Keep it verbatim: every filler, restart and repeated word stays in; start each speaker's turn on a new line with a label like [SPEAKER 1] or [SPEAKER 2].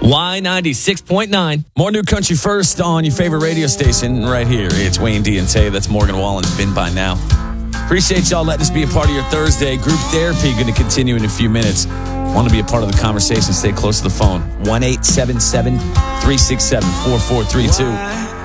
[SPEAKER 1] Y ninety-six point nine. More New Country First on your favorite radio station right here. It's Wayne D and Tay. That's Morgan Wallen's Been By Now. Appreciate y'all letting us be a part of your Thursday. Group therapy going to continue in a few minutes. Want to be a part of the conversation? Stay close to the phone. one eight seven seven, three six seven, four four three two.